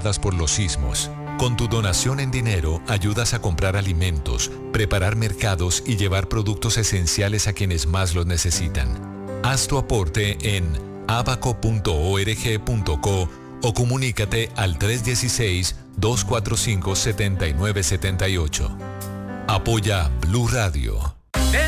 afectadas por los sismos. Con tu donación en dinero ayudas a comprar alimentos, preparar mercados y llevar productos esenciales a quienes más los necesitan. Haz tu aporte en abaco.org.co o comunícate al 316-245-7978. Apoya Blue Radio.